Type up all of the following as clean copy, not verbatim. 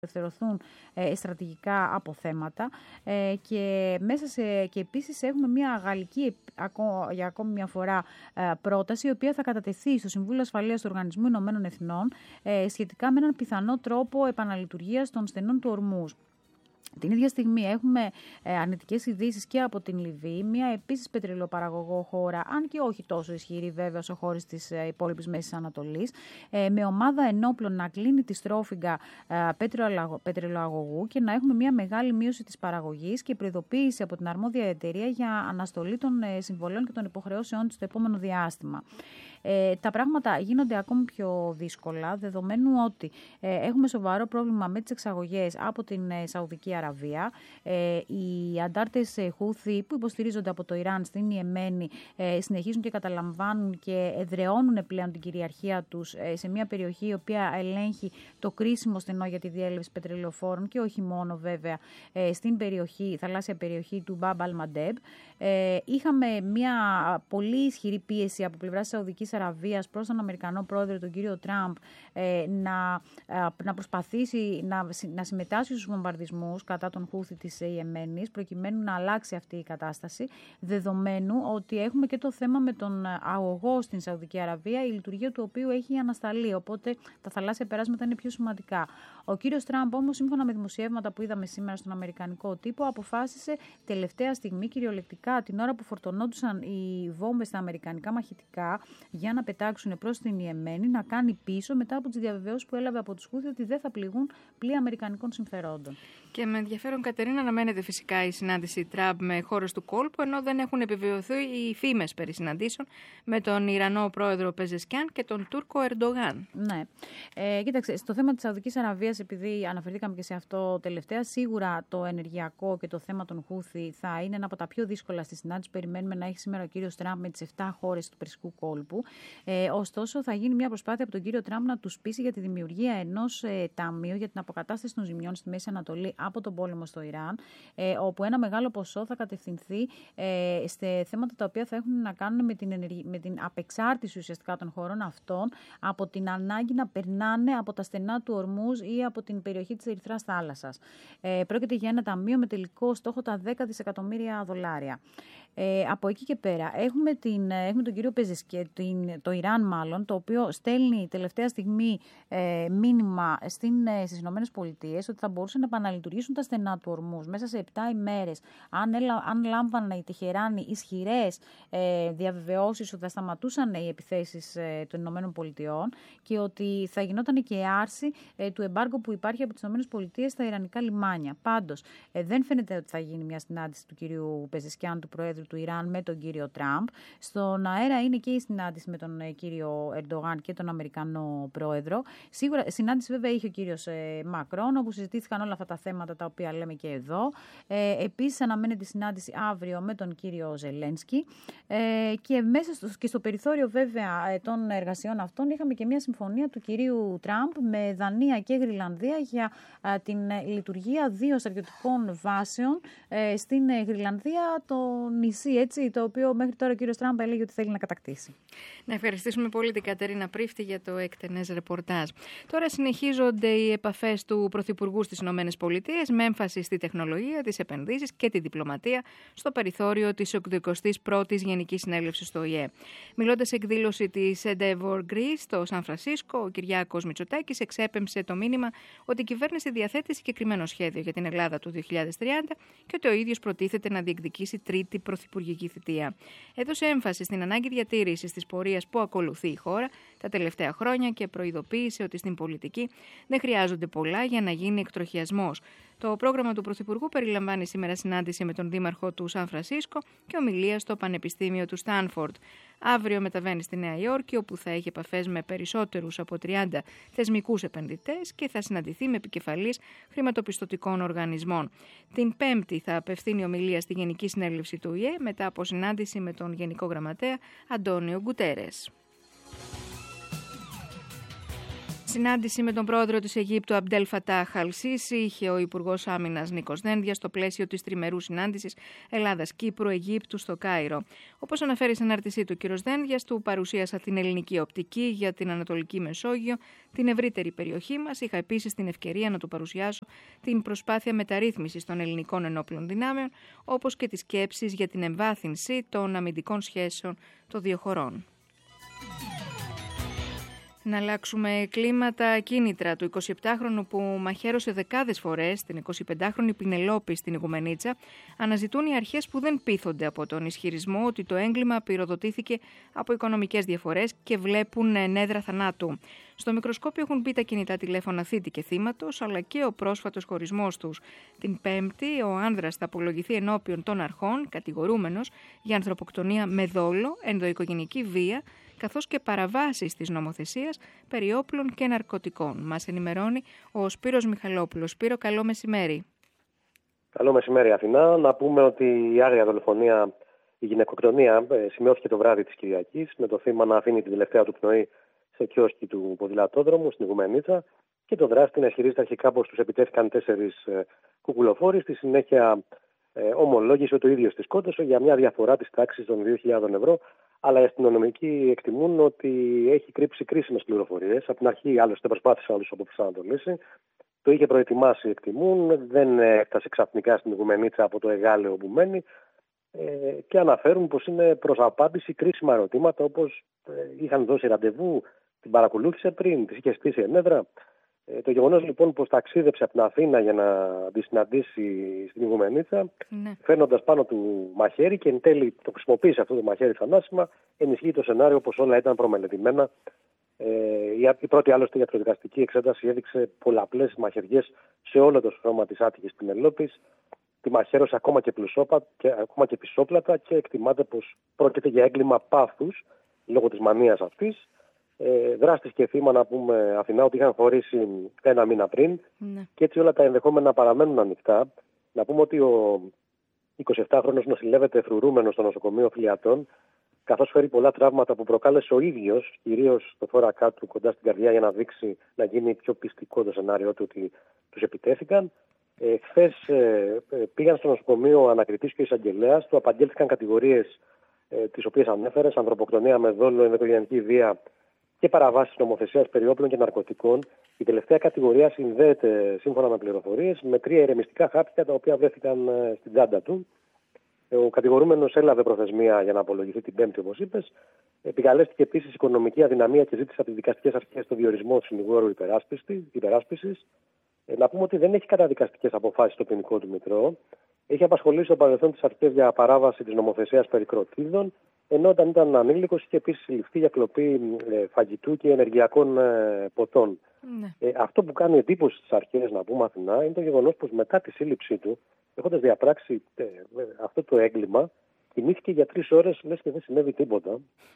απελευθερωθούν στρατηγικά αποθέματα και επίσης έχουμε μια γαλλική για ακόμη μια φορά πρόταση, η οποία θα κατατεθεί στο Συμβούλιο Ασφαλείας του Οργανισμού Ηνωμένων Εθνών σχετικά με έναν πιθανό τρόπο επαναλειτουργίας των στενών του Ορμούζ. Την ίδια στιγμή έχουμε αρνητικές ειδήσεις και από την Λιβύη, μια επίσης πετρελαιοπαραγωγό χώρα, αν και όχι τόσο ισχυρή βέβαια όσο χώρες της υπόλοιπης Μέσης Ανατολής, με ομάδα ενόπλων να κλείνει τη στρόφιγγα πετρελαιοαγωγού και να έχουμε μια μεγάλη μείωση της παραγωγής και προειδοποίηση από την αρμόδια εταιρεία για αναστολή των συμβολών και των υποχρεώσεών της στο επόμενο διάστημα. Τα πράγματα γίνονται ακόμη πιο δύσκολα, δεδομένου ότι έχουμε σοβαρό πρόβλημα με τις εξαγωγές από την Σαουδική Αραβία. Οι αντάρτες Χούθι που υποστηρίζονται από το Ιράν στην Ιεμένη συνεχίζουν και καταλαμβάνουν και εδραιώνουν πλέον την κυριαρχία τους σε μια περιοχή η οποία ελέγχει το κρίσιμο στενό για τη διέλευση πετρελαιοφόρων και όχι μόνο βέβαια στην θαλάσσια περιοχή του Μπαμπ Αλ-Μαντέμπ. Είχαμε μια πολύ ισχυρή πίεση από πλευράς της Σαουδικής Αραβίας προς τον Αμερικανό πρόεδρο, τον κύριο Τραμπ, να προσπαθήσει να συμμετάσχει στους βομβαρδισμούς κατά των Χούθι της Ιεμένης, προκειμένου να αλλάξει αυτή η κατάσταση, δεδομένου ότι έχουμε και το θέμα με τον αγωγό στην Σαουδική Αραβία, η λειτουργία του οποίου έχει ανασταλεί, οπότε τα θαλάσσια περάσματα είναι πιο σημαντικά. Ο κύριος Τραμπ όμως, σύμφωνα με δημοσιεύματα που είδαμε σήμερα στον αμερικανικό τύπο, αποφάσισε τελευταία στιγμή, κυριολεκτικά την ώρα που φορτωνόντουσαν οι βόμβες στα αμερικανικά μαχητικά για να πετάξουν προς την Ιεμένη, να κάνει πίσω μετά από τις διαβεβαιώσεις που έλαβε από τους Χούθι ότι δεν θα πληγούν πλοία αμερικανικών συμφερόντων. Και με ενδιαφέρον, Κατερίνα, αναμένεται φυσικά η συνάντηση Τραμπ με χώρες του κόλπου, ενώ δεν έχουν επιβεβαιωθεί οι φήμες περί συναντήσεων με τον Ιρανό πρόεδρο Πεζεσκιάν και τον Τούρκο Ερντογάν. Ναι. Κοίταξε, στο θέμα της Σαουδικής Αραβίας, επειδή αναφερθήκαμε και σε αυτό τελευταία, σίγουρα το ενεργειακό και το θέμα των Χούθι θα είναι ένα από τα πιο δύσκολα στη συνάντηση. Περιμένουμε να έχει σήμερα ο κύριος Τραμπ με τις 7 χώρες του Περσικού κόλπου. Ωστόσο, θα γίνει μια προσπάθεια από τον κύριο Τραμπ να τους πείσει για τη δημιουργία ενός ταμείου για την αποκατάσταση των ζημιών στη Μέση Ανατολή από τον πόλεμο στο Ιράν, όπου ένα μεγάλο ποσό θα κατευθυνθεί σε θέματα τα οποία θα έχουν να κάνουν με την απεξάρτηση ουσιαστικά των χωρών αυτών από την ανάγκη να περνάνε από τα στενά του Ορμούζ ή από την περιοχή της Ερυθράς θάλασσας. Πρόκειται για ένα ταμείο με τελικό στόχο τα 10 δισεκατομμύρια δολάρια. Από εκεί και πέρα έχουμε τον κύριο Πεζεσκέ, το Ιράν μάλλον, το οποίο στέλνει τελευταία στιγμή μήνυμα στις Ηνωμένες Πολιτείες ότι θα μπορούσαν να επαναλειτουργήσουν τα στενά του Ορμούζ μέσα σε 7 ημέρες αν λάμβανε η Τεχεράνη ισχυρές διαβεβαιώσεις ότι θα σταματούσαν οι επιθέσεις των Ηνωμένων Πολιτειών και ότι θα γινόταν και άρση του εμπάργκου που υπάρχει από τις Ηνωμένες Πολιτείες στα ιρανικά λιμάνια. Πάντως, δεν φαίνεται ότι θα γίνει μια συνάντηση του κυρίου Πεζεσκιάν, του Προέδρου του Ιράν, με τον κύριο Τραμπ. Στον αέρα είναι και η συνάντηση με τον κύριο Ερντογάν και τον Αμερικανό Πρόεδρο. Σίγουρα, συνάντηση βέβαια είχε ο κύριος Μακρόν, όπου συζητήθηκαν όλα αυτά τα θέματα τα οποία λέμε και εδώ. Επίσης, αναμένεται συνάντηση αύριο με τον κύριο Ζελένσκι. Και μέσα και στο περιθώριο βέβαια των εργασιών αυτών είχαμε και μια συμφωνία του κυρίου Τραμπ με Δανία και Γρυλανδία για την λειτουργία 2 στρατιωτικών βάσεων στην Γρυλανδία, το νησί, έτσι, το οποίο μέχρι τώρα ο κύριος Τραμπ έλεγε ότι θέλει να κατακτήσει. Να ευχαριστήσουμε πολύ την Κατερίνα Πρίφτη για το εκτενές ρεπορτάζ. Τώρα συνεχίζονται οι επαφές του Πρωθυπουργού στις ΗΠΑ με έμφαση στη τεχνολογία, τις επενδύσεις και τη διπλωματία στο περιθώριο της 81ης Γενικής Συνέλευσης στο ΟΗΕ. Μιλώντας σε εκδήλωση της Endeavor Greece στο Σαν Φρανσίσκο, ο Κυριάκος Μητσοτάκης εξέπεμψε το μήνυμα ότι η κυβέρνηση διαθέτει συγκεκριμένο σχέδιο για την Ελλάδα του 2030 και ότι ο ίδιος προτίθεται να διεκδικήσει τρίτη πρωθυπουργική θητεία. Έδωσε έμφαση στην ανάγκη διατήρησης της πορείας που ακολουθεί η χώρα τα τελευταία χρόνια και προειδοποίησε ότι στην πολιτική δεν χρειάζονται πολλά για να γίνει εκτροχιασμός. Το πρόγραμμα του Πρωθυπουργού περιλαμβάνει σήμερα συνάντηση με τον Δήμαρχο του Σαν Φρανσίσκο και ομιλία στο Πανεπιστήμιο του Στάνφορντ. Αύριο μεταβαίνει στη Νέα Υόρκη, όπου θα έχει επαφές με περισσότερους από 30 θεσμικούς επενδυτές και θα συναντηθεί με επικεφαλείς χρηματοπιστωτικών οργανισμών. Την Πέμπτη θα απευθύνει ομιλία στη Γενική Συνέλευση του ΟΗΕ μετά από συνάντηση με τον Γενικό Γραμματέα Αντώνιο Γκουτέρες. Συνάντηση με τον πρόεδρο της Αιγύπτου Αμπντέλ Φατάχ Αλ-Σίσι είχε ο Υπουργός Άμυνας Νίκος Δένδιας στο πλαίσιο της τριμερού συνάντησης Ελλάδας-Κύπρου-Αιγύπτου στο Κάιρο. Όπως αναφέρει στην ανάρτησή του, ο κ. Δένδιας του παρουσίασα την ελληνική οπτική για την Ανατολική Μεσόγειο, την ευρύτερη περιοχή μας. Είχα επίσης την ευκαιρία να του παρουσιάσω την προσπάθεια μεταρρύθμισης των ελληνικών ενόπλων δυνάμεων, όπως και τις σκέψεις για την εμβάθυνση των αμυντικών σχέσεων των δύο χωρών. Να αλλάξουμε κλίματα. Κίνητρα του 27χρονου που μαχαίρωσε δεκάδες φορές την 25χρονη Πινελόπη στην Ιγουμενίτσα αναζητούν οι αρχές που δεν πείθονται από τον ισχυρισμό ότι το έγκλημα πυροδοτήθηκε από οικονομικές διαφορές και βλέπουν νέδρα θανάτου. Στο μικροσκόπιο έχουν μπει τα κινητά τηλέφωνα θήτη και θύματος, αλλά και ο πρόσφατος χωρισμός τους. Την Πέμπτη, ο άνδρας θα απολογηθεί ενώπιον των αρχών, κατηγορούμενος για ανθρωποκτονία με δόλο, ενδοοικογενειακή βία, καθώς και παραβάσεις της νομοθεσίας περί όπλων και ναρκωτικών. Μας ενημερώνει ο Σπύρος Μιχαλόπουλος. Σπύρο, καλό μεσημέρι. Καλό μεσημέρι, Αθηνά. Να πούμε ότι η άγρια δολοφονία, η γυναικοκτονία, σημειώθηκε το βράδυ της Κυριακής, με το θύμα να αφήνει την τελευταία του πνοή σε κιόσκι του ποδηλατόδρομου στην Ιγουμενίτσα και το δράστη να ισχυρίζεται αρχικά πως τους επιτέθηκαν 4 κουκουλοφόροι. Στη συνέχεια ομολόγησε ότι ο ίδιος τη σκότωσε για μια διαφορά της τάξης των 2.000 ευρώ. Αλλά οι αστυνομικοί εκτιμούν ότι έχει κρύψει κρίσιμες πληροφορίες. Από την αρχή, άλλωστε, προσπάθησε να τους αποπροσανατολίσει. Το είχε προετοιμάσει, εκτιμούν. Δεν έφτασε ξαφνικά στην Ιγουμενίτσα από το Εγάλεο που μένει. Και αναφέρουν πως είναι προς απάντηση κρίσιμα ερωτήματα, όπως είχαν δώσει ραντεβού, την παρακολούθησε πριν, της είχε στήσει ενέδρα. Το γεγονός λοιπόν πως ταξίδεψε από την Αθήνα για να τη συναντήσει στην Ιγουμενίτσα, φέρνοντας πάνω του μαχαίρι και εν τέλει το χρησιμοποίησε αυτό το μαχαίρι θανάσιμα, ενισχύει το σενάριο πως όλα ήταν προμελετημένα. Η πρώτη άλλωστε ιατροδικαστική εξέταση έδειξε πολλαπλές μαχαιριές σε όλο το σώμα της άτυχης Πινελόπης. Τη μαχαίρωσε ακόμα και πισόπλατα και εκτιμάται πως πρόκειται για έγκλημα πάθους λόγω της μανίας αυτής. Δράστης και θύμα, να πούμε, Αθηνά, ότι είχαν χωρίσει 1 μήνα πριν και έτσι όλα τα ενδεχόμενα παραμένουν ανοιχτά. Να πούμε ότι ο 27χρονος νοσηλεύεται φρουρούμενος στο νοσοκομείο Φιλιατών, καθώς φέρει πολλά τραύματα που προκάλεσε ο ίδιος, κυρίως στο θώρακά του κοντά στην καρδιά, για να δείξει, να γίνει πιο πιστικό το σενάριό του ότι τους επιτέθηκαν. Χθες πήγαν στο νοσοκομείο ανακριτής και ο εισαγγελέας, του απαγγέλθηκαν κατηγορίες τις οποίες ανέφερες, ανθρωποκτονία με δόλο, ενδοοικογενειακή βία και παραβάσεις νομοθεσίας περί όπλων και ναρκωτικών. Η τελευταία κατηγορία συνδέεται, σύμφωνα με πληροφορίες, με 3 ηρεμιστικά χάπια τα οποία βρέθηκαν στην τσάντα του. Ο κατηγορούμενος έλαβε προθεσμία για να απολογηθεί την Πέμπτη, όπως είπες. Επικαλέστηκε επίσης οικονομική αδυναμία και ζήτησε από τις δικαστικές αρχές το διορισμό του συνηγόρου υπεράσπισης. Να πούμε ότι δεν έχει καταδικαστικές αποφάσεις στο ποινικό του μητρό. Έχει απασχολήσει στο παρελθόν τις αρχές για παράβαση της νομοθεσίας περί κροτίδων, ενώ όταν ήταν ανήλικος είχε επίσης συλληφθεί για κλοπή φαγητού και ενεργειακών ποτών. Αυτό που κάνει εντύπωση στις αρχές, να πούμε, Αθηνά, είναι το γεγονός πως μετά τη σύλληψή του, έχοντας διαπράξει αυτό το έγκλημα, κοιμήθηκε για 3 ώρες, λες και δεν συνέβη τίποτα.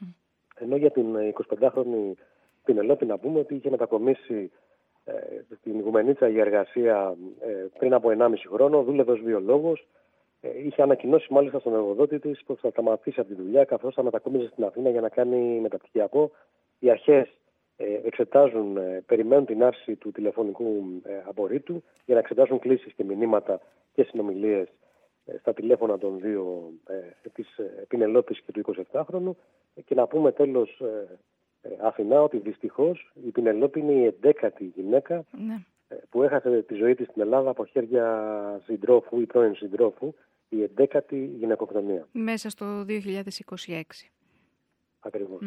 Ενώ για την 25χρονη Πινελόπη, να πούμε, ότι είχε μετακομίσει στην Ιγουμενίτσα για εργασία πριν από 1,5 χρόνο, δούλευε ως βιολόγος. Είχε ανακοινώσει μάλιστα στον εργοδότη της πως θα σταματήσει από τη δουλειά, καθώς θα μετακόμιζε στην Αθήνα για να κάνει μεταπτυχιακό. Οι αρχές εξετάζουν, περιμένουν την άρση του τηλεφωνικού απορρίτου για να εξετάσουν κλήσεις και μηνύματα και συνομιλίες στα τηλέφωνα των δύο, της Πινελόπης και του 27χρονου. Και να πούμε τέλος, Αθηνά, ότι δυστυχώς η Πινελόπη είναι η 11η γυναίκα που έχασε τη ζωή της στην Ελλάδα από χέρια συντρόφου ή πρώην συντρόφου, η 11η γυναικοκτονία. Μέσα στο 2026. Ακριβώς.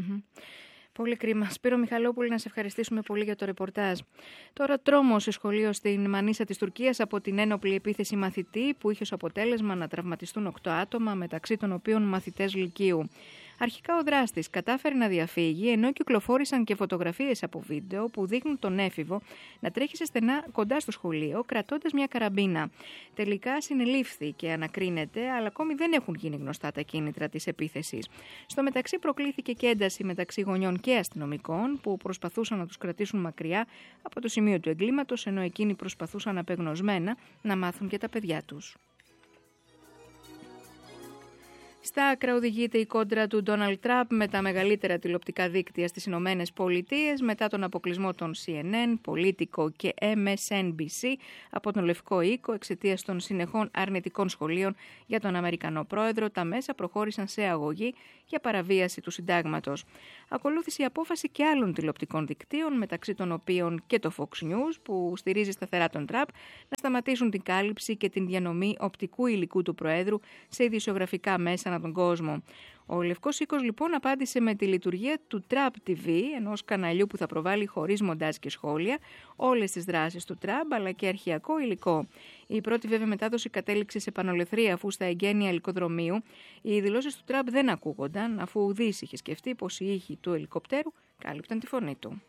Πολύ κρίμα. Σπύρο Μιχαλόπουλη, να σε ευχαριστήσουμε πολύ για το ρεπορτάζ. Τώρα, τρόμο σε σχολείο στην Μανίσα της Τουρκίας από την ένοπλη επίθεση μαθητή που είχε ως αποτέλεσμα να τραυματιστούν 8 άτομα, μεταξύ των οποίων μαθητές λυκείου. Αρχικά ο δράστης κατάφερε να διαφύγει, ενώ κυκλοφόρησαν και φωτογραφίες από βίντεο που δείχνουν τον έφηβο να τρέχει σε στενά κοντά στο σχολείο, κρατώντας μια καραμπίνα. Τελικά συνελήφθη και ανακρίνεται, αλλά ακόμη δεν έχουν γίνει γνωστά τα κίνητρα της επίθεσης. Στο μεταξύ προκλήθηκε και ένταση μεταξύ γονιών και αστυνομικών, που προσπαθούσαν να τους κρατήσουν μακριά από το σημείο του εγκλήματος, ενώ εκείνοι προσπαθούσαν απεγνωσμένα να μάθουν και τα παιδιά τους. Στα άκρα οδηγείται η κόντρα του Ντόναλντ Τραμπ με τα μεγαλύτερα τηλεοπτικά δίκτυα στις Ηνωμένες Πολιτείες μετά τον αποκλεισμό των CNN, Politico και MSNBC από τον Λευκό Οίκο εξαιτίας των συνεχών αρνητικών σχολείων για τον Αμερικανό πρόεδρο. Τα μέσα προχώρησαν σε αγωγή για παραβίαση του συντάγματος. Ακολούθησε η απόφαση και άλλων τηλεοπτικών δικτύων, μεταξύ των οποίων και το Fox News, που στηρίζει σταθερά τον Τραμπ, να σταματήσουν την κάλυψη και την διανομή οπτικού υλικού του Προέδρου σε ειδησιογραφικά μέσα ανά τον κόσμο. Ο Λευκός Οίκος λοιπόν απάντησε με τη λειτουργία του Trump TV, ενός καναλιού που θα προβάλλει χωρίς μοντάζ και σχόλια όλες τις δράσεις του Τραμπ αλλά και αρχαιακό υλικό. Η πρώτη βέβαια μετάδοση κατέληξε σε πανολεθρία, αφού στα εγγένεια ελικοδρομίου οι δηλώσεις του Τραμπ δεν ακούγονταν, αφού ουδής είχε σκεφτεί πως οι ήχοι του ελικοπτέρου κάλυπταν τη φωνή του.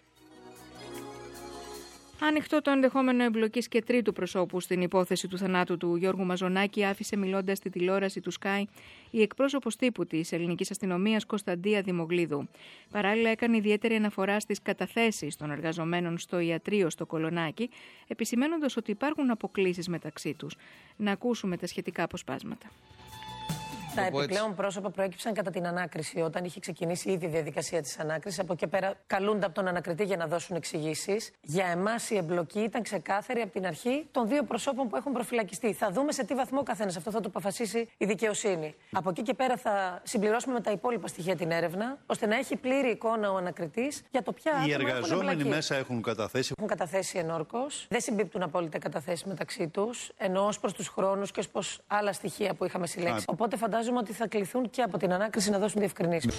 Ανοιχτό το ενδεχόμενο εμπλοκής και τρίτου προσώπου στην υπόθεση του θανάτου του Γιώργου Μαζονάκη άφησε μιλώντας στη τηλεόραση του Sky η εκπρόσωπος τύπου της ελληνικής αστυνομίας Κωνσταντία Δημογλίδου. Παράλληλα έκανε ιδιαίτερη αναφορά στις καταθέσεις των εργαζομένων στο ιατρείο στο Κολονάκι, επισημαίνοντας ότι υπάρχουν αποκλίσεις μεταξύ τους. Να ακούσουμε τα σχετικά αποσπάσματα. Τα επιπλέον πρόσωπα προέκυψαν κατά την ανάκριση, όταν είχε ξεκινήσει ήδη η διαδικασία της ανάκρισης. Από εκεί πέρα καλούνται από τον ανακριτή για να δώσουν εξηγήσεις. Για εμάς η εμπλοκή ήταν ξεκάθαρη από την αρχή των δύο προσώπων που έχουν προφυλακιστεί. Θα δούμε σε τι βαθμό καθένας, αυτό θα το αποφασίσει η δικαιοσύνη. Από εκεί και πέρα θα συμπληρώσουμε με τα υπόλοιπα στοιχεία την έρευνα, ώστε να έχει πλήρη εικόνα ο ανακριτής για το ποια άτομα έχουν εμπλακεί. Οι εργαζόμενοι μέσα έχουν καταθέσει. Έχουν καταθέσει ενόρκως. Δεν συμπίπτουν απόλυτα καταθέσεις μεταξύ τους, ενώ ως προς τους χρόνους και ως προς άλλα στοιχεία που είχαμε συλλέξει. Οπότε φαντάζομαι ότι θα κληθούν και από την ανάκριση να δώσουν διευκρινήσεις.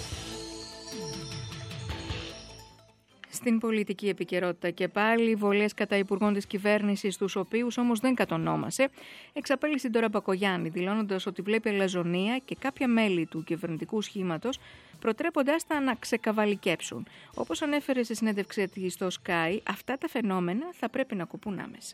Στην πολιτική επικαιρότητα και πάλι, βολές κατά υπουργών της κυβέρνησης, τους οποίους όμως δεν κατονόμασε, εξαπέλυσε την Ντόρα Μπακογιάννη, δηλώνοντας ότι βλέπει αλαζονία και κάποια μέλη του κυβερνητικού σχήματος προτρέποντάς τα να ξεκαβαλικέψουν. Όπως ανέφερε σε συνέντευξή της στο Sky, αυτά τα φαινόμενα θα πρέπει να κουπούν άμεσα.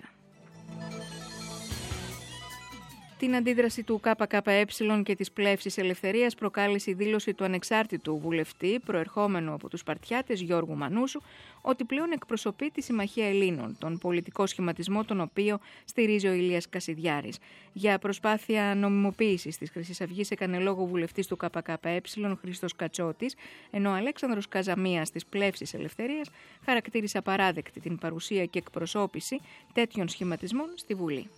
Την αντίδραση του ΚΚΕ και της Πλεύσης Ελευθερίας προκάλεσε η δήλωση του ανεξάρτητου βουλευτή, προερχόμενου από τους Σπαρτιάτες, Γιώργου Μανούσου, ότι πλέον εκπροσωπεί τη Συμμαχία Ελλήνων, τον πολιτικό σχηματισμό τον οποίο στηρίζει ο Ηλίας Κασιδιάρης. Για προσπάθεια νομιμοποίησης της Χρυσής Αυγής έκανε λόγο ο βουλευτής του ΚΚΕ, Χρήστος Κατσότης, ενώ ο Αλέξανδρος Καζαμίας της Πλεύσης Ελευθερίας χαρακτήρισε απαράδεκτη την παρουσία και εκπροσώπηση τέτοιων σχηματισμών στη Βουλή.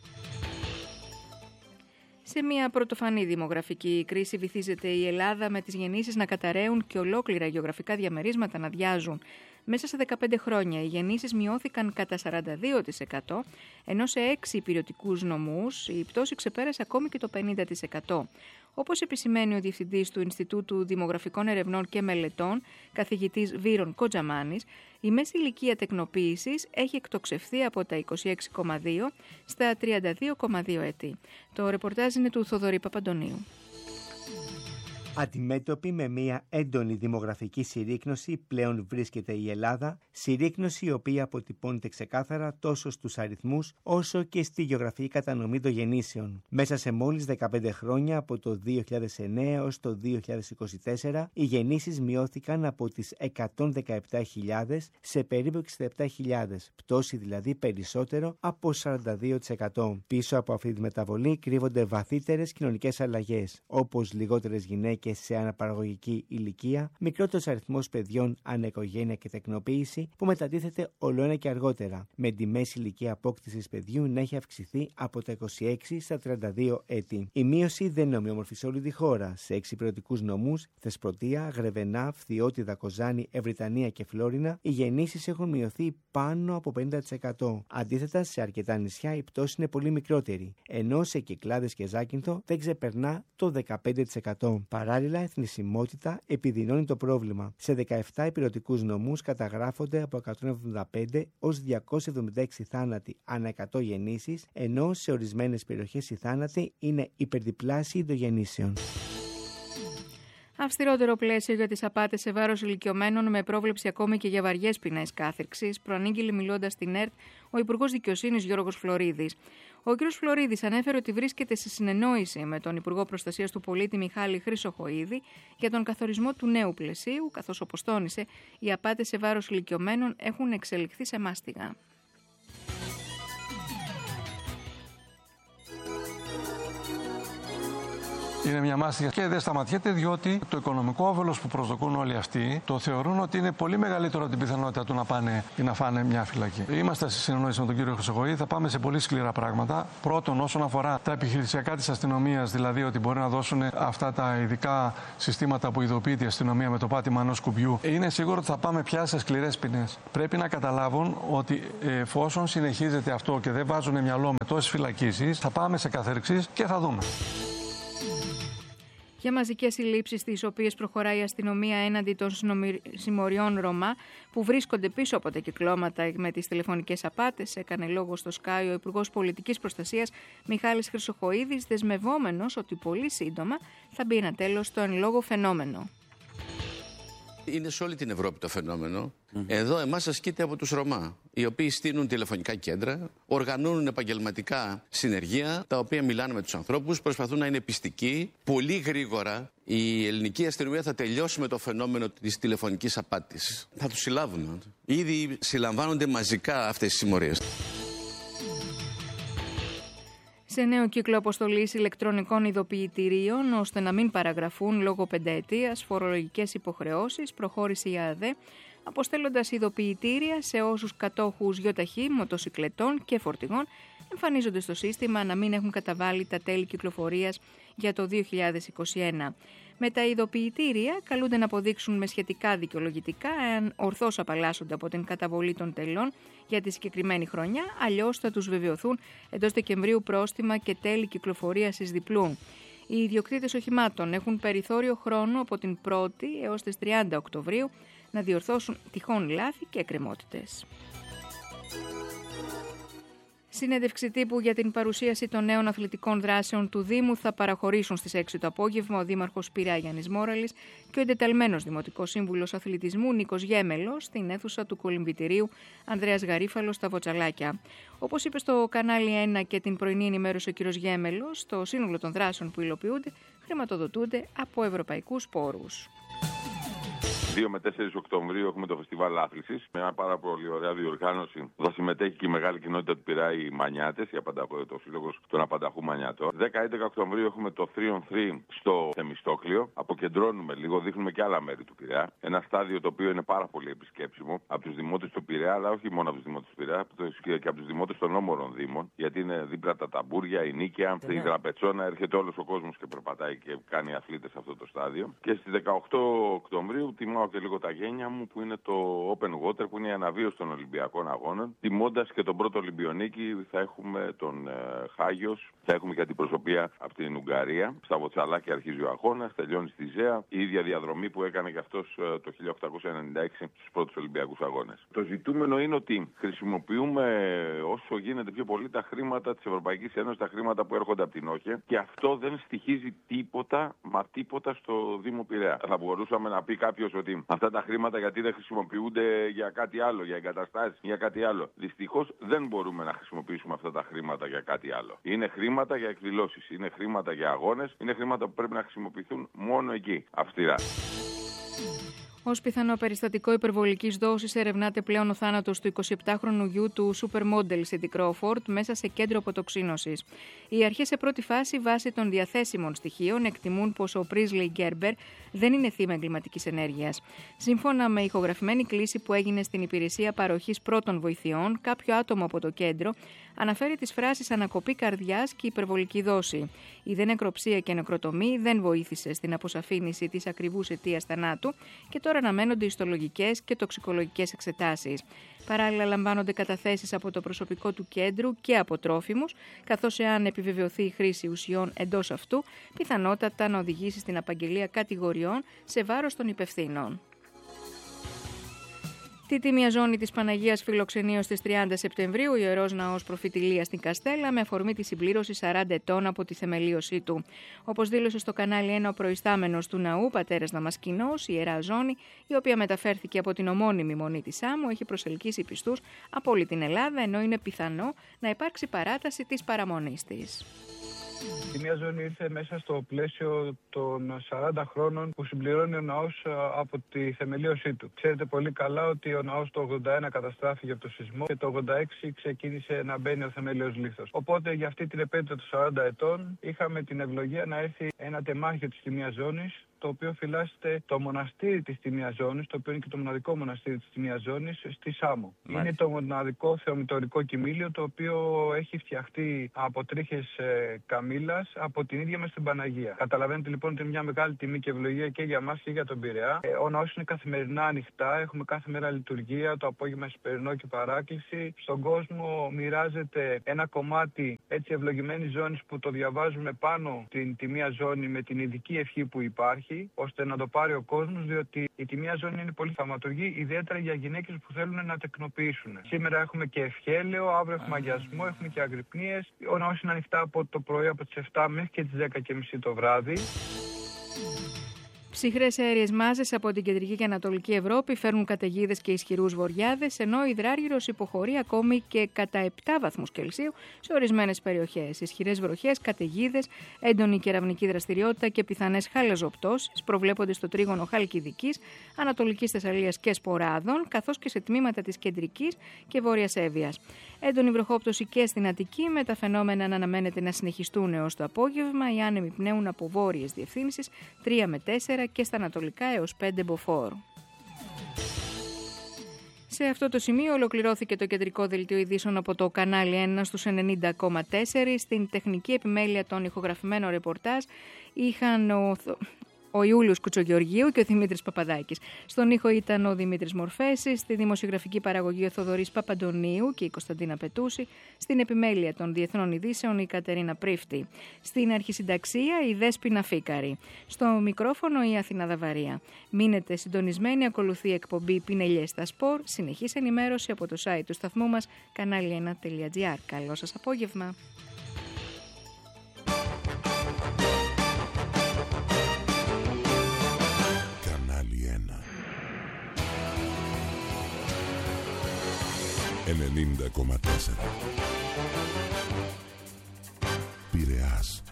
Σε μια πρωτοφανή δημογραφική κρίση βυθίζεται η Ελλάδα, με τις γεννήσεις να καταραίουν και ολόκληρα γεωγραφικά διαμερίσματα να αδειάζουν. Μέσα σε 15 χρόνια οι γεννήσεις μειώθηκαν κατά 42%, ενώ σε 6 υπηρετικούς νομούς η πτώση ξεπέρασε ακόμη και το 50%. Όπως επισημαίνει ο Διευθυντής του Ινστιτούτου Δημογραφικών Ερευνών και Μελετών, καθηγητής Βύρον Κοτζαμάνης, η μέση ηλικία τεκνοποίησης έχει εκτοξευθεί από τα 26,2 στα 32,2 έτη. Το ρεπορτάζ είναι του Θοδωρή Παπαντονίου. Αντιμέτωπη με μια έντονη δημογραφική συρρίκνωση πλέον βρίσκεται η Ελλάδα, συρρίκνωση η οποία αποτυπώνεται ξεκάθαρα τόσο στους αριθμούς όσο και στη γεωγραφική κατανομή των γεννήσεων. Μέσα σε μόλις 15 χρόνια, από το 2009 έως το 2024, οι γεννήσεις μειώθηκαν από τις 117.000 σε περίπου 67.000, πτώση δηλαδή περισσότερο από 42%. Πίσω από αυτή τη μεταβολή κρύβονται βαθύτερες κοινωνικές αλλαγές, όπως λιγότερες γυναίκες σε αναπαραγωγική ηλικία, μικρότερος αριθμός παιδιών ανά οικογένεια και τεκνοποίηση που μετατίθεται ολοένα και αργότερα, με τη μέση ηλικία απόκτησης παιδιού να έχει αυξηθεί από τα 26 στα 32 έτη. Η μείωση δεν είναι ομοιόμορφη σε όλη τη χώρα. Σε 6 υπηρετικούς νομούς, Θεσπρωτεία, Γρεβενά, Φθιώτιδα, Κοζάνη, Ευρυτανία και Φλόρινα, οι γεννήσεις έχουν μειωθεί πάνω από 50%. Αντίθετα, σε αρκετά νησιά η πτώση είναι πολύ μικρότερη, ενώ σε Κυκλάδες και Ζάκυνθο δεν ξεπερνά το 15%. Παράλληλα, η εθνισμότητα επιδεινώνει το πρόβλημα. Σε 17 υπηρετικούς νομούς καταγράφονται από 175 ως 276 θάνατοι ανά 100 γεννήσεις, ενώ σε ορισμένες περιοχές οι θάνατοι είναι υπερδιπλάσιοι των γεννήσεων. Αυστηρότερο πλαίσιο για τις απάτες σε βάρος ηλικιωμένων, με πρόβλεψη ακόμη και για βαριές ποινές κάθριξης, προανήγγειλε μιλώντας στην ΕΡΤ ο Υπουργός Δικαιοσύνης Γιώργος Φλωρίδης. Ο κ. Φλωρίδης ανέφερε ότι βρίσκεται σε συνεννόηση με τον Υπουργό Προστασίας του Πολίτη Μιχάλη Χρυσοχοΐδη για τον καθορισμό του νέου πλαισίου, καθώς, όπως τόνισε, οι απάτες σε βάρος ηλικιωμένων έχουν εξελιχθεί σε μάστιγα. Είναι μια μάστιγα και δεν σταματιέται, διότι το οικονομικό όφελος που προσδοκούν όλοι αυτοί το θεωρούν ότι είναι πολύ μεγαλύτερο από την πιθανότητα του να πάνε ή να φάνε μια φυλακή. Είμαστε στη συνεννόηση με τον κύριο Χρυσοχοΐδη, θα πάμε σε πολύ σκληρά πράγματα. Πρώτον, όσον αφορά τα επιχειρησιακά της αστυνομίας, δηλαδή ότι μπορεί να δώσουν αυτά τα ειδικά συστήματα που ειδοποιείται η αστυνομία με το πάτημα ενός κουμπιού, είναι σίγουρο ότι θα πάμε πια σε σκληρές ποινές. Πρέπει να καταλάβουν ότι εφόσον συνεχίζεται αυτό και δεν βάζουν μυαλό με τόσες φυλακίσεις, θα πάμε σε καθεξής και θα δούμε. Για μαζικές συλλήψεις, τις οποίες προχωράει η αστυνομία έναντι των συμμοριών Ρωμά που βρίσκονται πίσω από τα κυκλώματα με τις τηλεφωνικές απάτες, έκανε λόγο στο Sky ο Υπουργός Πολιτικής Προστασίας Μιχάλης Χρυσοχοΐδης, δεσμευόμενος ότι πολύ σύντομα θα μπει ένα τέλος στο εν λόγω φαινόμενο. Είναι σε όλη την Ευρώπη το φαινόμενο. Εδώ εμάς ασκείται από τους Ρωμά, οι οποίοι στείλουν τηλεφωνικά κέντρα, οργανώνουν επαγγελματικά συνεργεία, τα οποία μιλάνε με τους ανθρώπους, προσπαθούν να είναι πιστικοί. Πολύ γρήγορα η ελληνική αστυνομία θα τελειώσει με το φαινόμενο της τηλεφωνικής απάτης. Θα τους συλλάβουν. Ήδη συλλαμβάνονται μαζικά αυτές οι συμμορίες. Σε νέο κύκλο αποστολής ηλεκτρονικών ειδοποιητηρίων, ώστε να μην παραγραφούν λόγω πενταετίας φορολογικές υποχρεώσεις, προχώρησε η ΑΔΕ, αποστέλλοντας ειδοποιητήρια σε όσους κατόχους γιοταχή, μοτοσικλετών και φορτηγών εμφανίζονται στο σύστημα να μην έχουν καταβάλει τα τέλη κυκλοφορίας για το 2021. Με τα ειδοποιητήρια καλούνται να αποδείξουν με σχετικά δικαιολογητικά εάν ορθώς απαλλάσσονται από την καταβολή των τελών για τη συγκεκριμένη χρονιά, αλλιώς θα τους βεβαιωθούν εντός Δεκεμβρίου πρόστιμα και τέλη κυκλοφορίας εις διπλούν. Οι ιδιοκτήτες οχημάτων έχουν περιθώριο χρόνο από την 1η έως τις 30 Οκτωβρίου να διορθώσουν τυχόν λάθη και εκκρεμότητες. Συνέντευξη τύπου για την παρουσίαση των νέων αθλητικών δράσεων του Δήμου θα παραχωρήσουν στις 6 το απόγευμα ο Δήμαρχος Πειραιά Γιάννης Μόραλης και ο εντεταλμένος Δημοτικός Σύμβουλος Αθλητισμού Νίκος Γέμελος στην αίθουσα του Κολυμβητηρίου Ανδρέας Γαρίφαλος στα Βοτσαλάκια. Όπως είπε στο κανάλι 1 και την πρωινή ενημέρωση ο κ. Γέμελος, το σύνολο των δράσεων που υλοποιούνται χρηματοδοτούνται από ευρωπαϊκούς πόρους. 2 με 4 Οκτωβρίου έχουμε το Φεστιβάλ Άθλησης με μια πάρα πολύ ωραία διοργάνωση. Θα συμμετέχει και η μεγάλη κοινότητα του Πειραιά, οι Μανιάτες, το Σύλλογος των Απανταχού Μανιάτων. 10-11 Οκτωβρίου έχουμε το 3on3 στο Θεμιστόκλειο. Αποκεντρώνουμε λίγο, δείχνουμε και άλλα μέρη του Πειραιά. Ένα στάδιο το οποίο είναι πάρα πολύ επισκέψιμο από τους δημότες του Πειραιά, αλλά όχι μόνο από τους δημότες του Πειραιά, και από τους δημότες των όμορων δήμων. Γιατί είναι δίπλα τα ταμπούρια, η Νίκαια, η Δραπετσόνα, έρχεται όλος ο κόσμος και περπατάει και κάνει αθλήτες σε αυτό το στάδιο. Και στις 18 Οκτωβρίου τιμάω και λίγο τα γένια μου που είναι το Open Water, που είναι η αναβίωση των Ολυμπιακών Αγώνων. Τιμώντας και τον πρώτο Ολυμπιονίκη θα έχουμε τον Χάγιος, θα έχουμε και αντιπροσωπεία από την Ουγγαρία. Στα Βοτσαλάκια αρχίζει ο αγώνας, τελειώνει στη Ζέα. Η ίδια διαδρομή που έκανε και αυτός το 1896 στους πρώτους Ολυμπιακούς Αγώνες. Το ζητούμενο είναι ότι χρησιμοποιούμε όσο γίνεται πιο πολύ τα χρήματα της Ευρωπαϊκής Ένωσης, τα χρήματα που έρχονται από την ΟΧΕ, και αυτό δεν στοιχίζει τίποτα, μα τίποτα στο Δήμο Πειραιά. Θα μπορούσαμε να πει κάποιος ότι αυτά τα χρήματα γιατί δεν χρησιμοποιούνται για κάτι άλλο, για εγκαταστάσεις, για κάτι άλλο. Δυστυχώς δεν μπορούμε να χρησιμοποιήσουμε αυτά τα χρήματα για κάτι άλλο. Είναι χρήματα για εκδηλώσεις, είναι χρήματα για αγώνες, είναι χρήματα που πρέπει να χρησιμοποιηθούν μόνο εκεί, αυστηρά. Ως πιθανό περιστατικό υπερβολικής δόσης ερευνάται πλέον ο θάνατος του 27χρονου γιου του supermodel Cindy Crawford μέσα σε κέντρο αποτοξίνωσης. Οι αρχές σε πρώτη φάση, βάσει των διαθέσιμων στοιχείων, εκτιμούν πως ο Πρίσλι Γκέρμπερ δεν είναι θύμα εγκληματικής ενέργειας. Σύμφωνα με ηχογραφημένη κλήση που έγινε στην υπηρεσία παροχής πρώτων βοηθειών, κάποιο άτομο από το κέντρο αναφέρει τις φράσεις ανακοπή καρδιάς και υπερβολική δόση. Η δε νεκροψία και νεκροτομή δεν βοήθησε στην αποσαφήνιση της ακριβούς αιτίας θανάτου και τώρα αναμένονται ιστολογικές και τοξικολογικές εξετάσεις. Παράλληλα, λαμβάνονται καταθέσεις από το προσωπικό του κέντρου και από τρόφιμους, καθώς εάν επιβεβαιωθεί η χρήση ουσιών εντός αυτού, πιθανότατα να οδηγήσει στην απαγγελία κατηγοριών σε βάρος των υπευθύνων. Τη τίμια ζώνη της Παναγίας φιλοξενεί ως τις 30 Σεπτεμβρίου ο Ιερός Ναός Προφητηλίας στην Καστέλα με αφορμή τη συμπλήρωση 40 ετών από τη θεμελίωσή του. Όπως δήλωσε στο κανάλι 1 ο προϊστάμενος του ναού, πατέρας Δαμασκηνός, η Ιερά Ζώνη, η οποία μεταφέρθηκε από την ομώνυμη Μονή της Άμμου, έχει προσελκύσει πιστούς από όλη την Ελλάδα, ενώ είναι πιθανό να υπάρξει παράταση της παραμονής της. Η Τιμία Ζώνη ήρθε μέσα στο πλαίσιο των 40 χρόνων που συμπληρώνει ο ναός από τη θεμελίωσή του. Ξέρετε πολύ καλά ότι ο ναός το 81 καταστράφηκε από το σεισμό και το 86 ξεκίνησε να μπαίνει ο θεμέλιος λίθος. Οπότε για αυτή την επέτειο των 40 ετών είχαμε την ευλογία να έρθει ένα τεμάχιο της Τιμίας Ζώνης, το οποίο φυλάσσεται το μοναστήρι της Τιμίας Ζώνης, το οποίο είναι και το μοναδικό μοναστήρι της Τιμίας Ζώνης, στη Σάμο. Μάλιστα. Είναι το μοναδικό θεομητορικό κοιμήλιο, το οποίο έχει φτιαχτεί από τρίχες καμήλας από την ίδια μας την Παναγία. Καταλαβαίνετε λοιπόν ότι είναι μια μεγάλη τιμή και ευλογία και για μας και για τον Πειραιά. Ο ναός είναι καθημερινά ανοιχτά, έχουμε κάθε μέρα λειτουργία, το απόγευμα εσπερινό και παράκληση. Στον κόσμο μοιράζεται ένα κομμάτι έτσι ευλογημένης ζώνης που το διαβάζουμε πάνω την Τιμία Ζώνη με την ειδική ευχή που υπάρχει, ώστε να το πάρει ο κόσμος, διότι η Τιμία Ζώνη είναι πολύ θαυματουργή, ιδιαίτερα για γυναίκες που θέλουν να τεκνοποιήσουν. Σήμερα έχουμε και ευχέλαιο, αύριο έχουμε αγιασμό, έχουμε και αγρυπνίες. Ο ναός είναι ανοιχτά από το πρωί από τις 7 μέχρι και τις 10:30 το βράδυ. Ψυχρές αέριες μάζες από την κεντρική και ανατολική Ευρώπη φέρνουν καταιγίδες και ισχυρούς βοριάδες, ενώ ο υδράργυρος υποχωρεί ακόμη και κατά 7 βαθμούς Κελσίου σε ορισμένες περιοχές. Ισχυρές βροχές, καταιγίδες, έντονη κεραυνική δραστηριότητα και πιθανές χαλαζοπτώσεις προβλέπονται στο τρίγωνο Χαλκιδικής, Ανατολικής Θεσσαλίας και Σποράδων, καθώς και σε τμήματα της κεντρικής και βόρειας Εύβοιας. Έντονη βροχόπτωση και στην Αττική, με τα φαινόμενα να αναμένεται να συνεχιστούν έως το απόγευμα. Οι άνεμοι πνέουν από βόρειες διευθύνσεις 3 με 4 και στα ανατολικά έως 5 μποφόρ. Σε αυτό το σημείο ολοκληρώθηκε το κεντρικό δελτίο ειδήσεων από το κανάλι 1 στους 90,4. Στην τεχνική επιμέλεια των ηχογραφημένων ρεπορτάζ είχαν ο Ιούλιος Κουτσογεωργίου και ο Δημήτρης Παπαδάκης. Στον ήχο ήταν ο Δημήτρης Μορφέσης, στη δημοσιογραφική παραγωγή ο Θοδωρής Παπαντονίου και η Κωνσταντίνα Πετούση, στην επιμέλεια των διεθνών ειδήσεων η Κατερίνα Πρίφτη, στην αρχισυνταξία η Δέσποινα Φίκαρη, στο μικρόφωνο η Αθηνά Δαβαρία. Μείνετε συντονισμένοι, ακολουθεί η εκπομπή Πινελιές στα Σπορ, συνεχής ενημέρωση από το site του σταθμού μας κανάλι1.gr. Καλό σας απόγευμα. Κανάλι 90,4 Πειραιάς.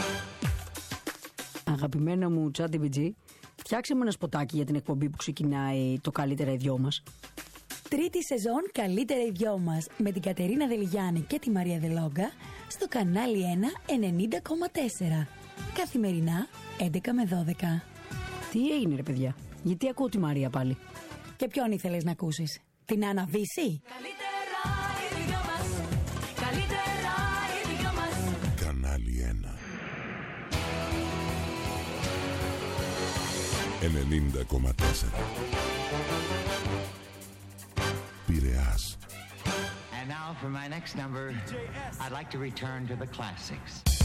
Αγαπημένα μου ChatGPT, φτιάξε μου ένα σποτάκι για την εκπομπή που ξεκινάει το «Καλύτερα οι δυο μας». Τρίτη σεζόν «Καλύτερα οι δυο μας» με την Κατερίνα Δελιγιάννη και τη Μαρία Δελόγκα στο κανάλι 1 90,4. Καθημερινά 11 με 12. Τι έγινε ρε παιδιά, γιατί ακούω τη Μαρία πάλι? Και ποιον ήθελες να ακούσεις, την Άννα Βύση? Κανάλι 1 90,4 Πειραιάς. And now for my next number, I'd like to return to the classics.